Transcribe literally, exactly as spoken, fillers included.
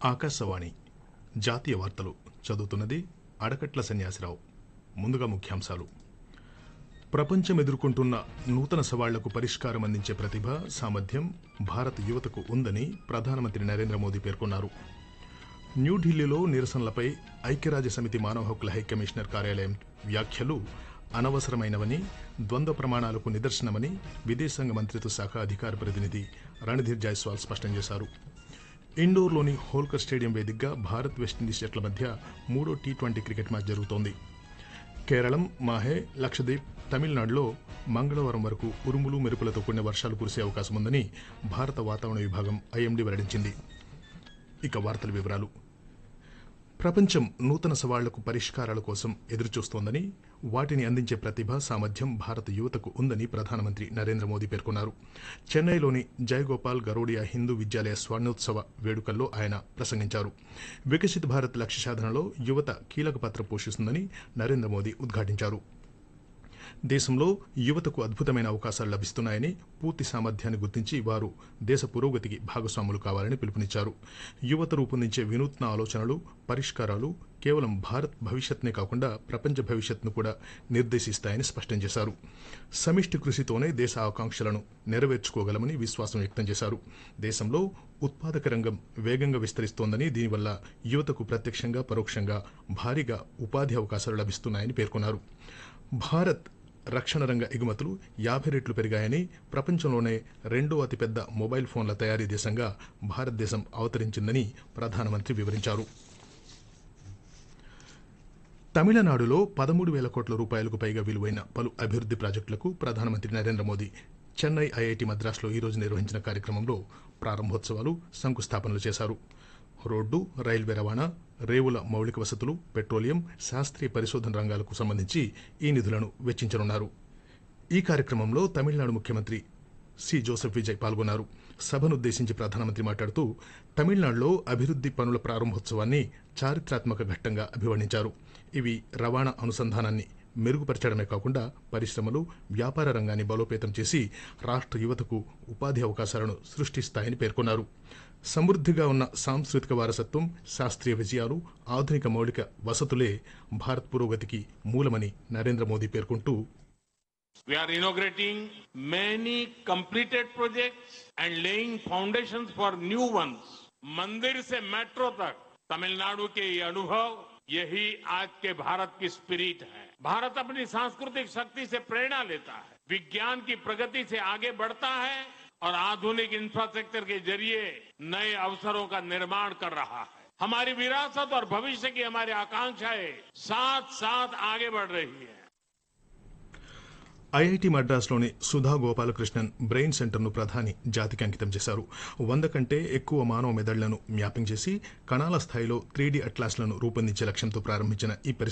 ఆకాశవాణి జాతీయ వార్తలు చదువుతున్నది అడకట్ల సన్యాసిరావు. ముందుగా ముఖ్యాంశాలు. ప్రపంచం ఎదుర్కొంటున్న నూతన సవాళ్లకు పరిష్కారం అందించే ప్రతిభ, సామర్థ్యం భారత యువతకు ఉందని ప్రధానమంత్రి నరేంద్ర మోదీ పేర్కొన్నారు. న్యూఢిల్లీలో నిరసనలపై ఐక్యరాజ్య సమితి మానవ హక్కుల హైకమిషనర్ కార్యాలయం వ్యాఖ్యలు అనవసరమైనవని, ద్వంద్వ ప్రమాణాలకు నిదర్శనమని విదేశాంగ మంత్రిత్వ శాఖ అధికార ప్రతినిధి రణధీర్ జైస్వాల్ స్పష్టం చేశారు. ఇండోర్లోని హోల్కర్ స్టేడియం వేదికగా భారత్ వెస్టిండీస్ జట్ల మధ్య మూడో టీ ట్వంటీ క్రికెట్ మ్యాచ్ జరుగుతోంది. కేరళం, మాహే, లక్షద్వీప్, తమిళనాడులో మంగళవారం వరకు ఉరుములు మెరుపులతో కూడిన వర్షాలు కురిసే అవకాశం ఉందని భారత వాతావరణ విభాగం ఐఎండీ వెల్లడించింది. ఇక వార్తల వివరాలు. ప్రపంచం నూతన సవాళ్లకు పరిష్కారాల కోసం ఎదురుచూస్తోందని, వాటిని అందించే ప్రతిభ, సామర్థ్యం భారత యువతకు ఉందని ప్రధానమంత్రి నరేంద్ర మోదీ పేర్కొన్నారు. చెన్నైలోని జయగోపాల్ గరోడియా హిందూ విద్యాలయ స్వర్ణోత్సవ వేడుకల్లో ఆయన ప్రసంగించారు. వికసిత్ భారత్ లక్ష్య సాధనలో యువత కీలక పాత్ర పోషిస్తుందని నరేంద్ర మోదీ ఉద్ఘాటించారు. దేశంలో యువతకు అద్భుతమైన అవకాశాలు లభిస్తున్నాయని, పూర్తి సామర్థ్యాన్ని గుర్తించి వారు దేశ పురోగతికి భాగస్వాములు కావాలని పిలుపునిచ్చారు. యువత రూపొందించే వినూత్న ఆలోచనలు, పరిష్కారాలు కేవలం భారత్ భవిష్యత్నే కాకుండా ప్రపంచ భవిష్యత్తును కూడా నిర్దేశిస్తాయని స్పష్టం చేశారు. సమిష్టి కృషితోనే దేశ ఆకాంక్షలను నెరవేర్చుకోగలమని విశ్వాసం వ్యక్తం చేశారు. దేశంలో ఉత్పాదక రంగం వేగంగా విస్తరిస్తోందని, దీనివల్ల యువతకు ప్రత్యక్షంగా, పరోక్షంగా భారీగా ఉపాధి అవకాశాలు లభిస్తున్నాయని పేర్కొన్నారు. భారత్ రక్షణ రంగ ఎగుమతులు యాభై రెట్లు పెరిగాయని, ప్రపంచంలోనే రెండో అతిపెద్ద మొబైల్ ఫోన్ల తయారీ దేశంగా భారతదేశం అవతరించిందని ప్రధానమంత్రి వివరించారు. తమిళనాడులో పదమూడు వేల కోట్ల రూపాయలకు పైగా విలువైన పలు అభివృద్ధి ప్రాజెక్టులకు ప్రధానమంత్రి నరేంద్ర మోదీ చెన్నై ఐఐటి మద్రాసులో ఈరోజు నిర్వహించిన కార్యక్రమంలో ప్రారంభోత్సవాలు, శంకుస్థాపనలు చేశారు. రోడ్డు, రైల్వే రవాణా, రేవుల మౌలిక వసతులు, పెట్రోలియం, శాస్త్రీయ పరిశోధన రంగాలకు సంబంధించి ఈ నిధులను వెచ్చించనున్నారు. ఈ కార్యక్రమంలో తమిళనాడు ముఖ్యమంత్రి సి జోసెఫ్ విజయ్ పాల్గొన్నారు. సభనుద్దేశించి ప్రధానమంత్రి మాట్లాడుతూ తమిళనాడులో అభివృద్ధి పనుల ప్రారంభోత్సవాన్ని చారిత్రాత్మక ఘట్టంగా అభివర్ణించారు. ఇవి రవాణా అనుసంధానాన్ని మెరుగుపరచడమే కాకుండా పరిశ్రమలు, వ్యాపార రంగాన్ని బలోపేతం చేసి రాష్ట్ర యువతకు ఉపాధి అవకాశాలను సృష్టిస్తాయని పేర్కొన్నారు. సమృద్ధిగా ఉన్న సాంస్కృతిక వారసత్వం, శాస్త్రీయ విజయాలు, ఆధునిక మౌలిక వసతులే భారత్ పురోగతికి మూలమని నరేంద్ర మోదీ పేర్కొంటూ, We are inaugurating many completed projects and laying foundations for new ones. मंदिर से मेट्रो तक तमिलनाडु के ये अनुभव, यही आज के भारत की स्पिरिट है. भारत अपनी सांस्कृतिक शक्ति से प्रेरणा लेता है, विज्ञान की प्रगति से आगे बढ़ता है और आधुनिक इंफ्रास्ट्रक्चर के जरिए नए अवसरों का निर्माण कर रहा है. हमारी विरासत और भविष्य की हमारी आकांक्षाएं साथ साथ आगे बढ़ रही है. ఐఐటి మద్రాసులోని సుధా గోపాలకృష్ణన్ బ్రెయిన్ సెంటర్ను ప్రధాని జాతికి అంకితం చేశారు. వంద కంటే ఎక్కువ మానవ మెదళ్లను మ్యాపింగ్ చేసి కణాల స్థాయిలో త్రీ డి అట్లాస్లను రూపొందించే లక్ష్యంతో ప్రారంభించిన ఈ